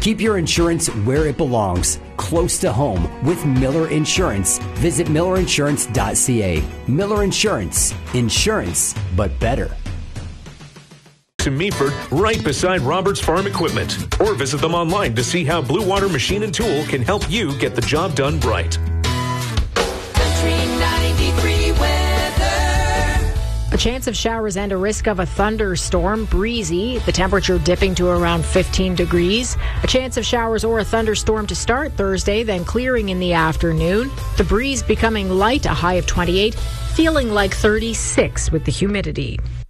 Keep your insurance where it belongs, close to home with Miller Insurance. Visit millerinsurance.ca. Miller Insurance. Insurance, but better. To Meaford, right beside Roberts Farm Equipment. Or visit them online to see how Blue Water Machine and Tool can help you get the job done right. Country 93 weather. A chance of showers and a risk of a thunderstorm. Breezy, the temperature dipping to around 15 degrees. A chance of showers or a thunderstorm to start Thursday, then clearing in the afternoon. The breeze becoming light, a high of 28, feeling like 36 with the humidity.